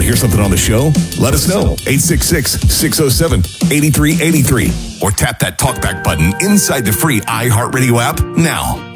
Want to hear something on the show? Let us know. 866-607-8383. Or tap that talkback button inside the free iHeartRadio app now.